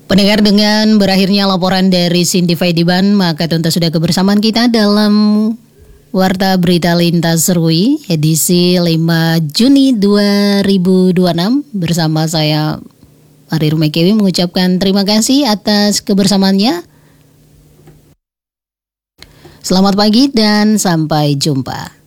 Pendengar, dengan berakhirnya laporan dari Cindy Faidiban, maka tentu sudah kebersamaan kita dalam Warta Berita Lintas Serui edisi 5 Juni 2026 bersama saya Ari Rumekewi mengucapkan terima kasih atas kebersamaannya. Selamat pagi dan sampai jumpa.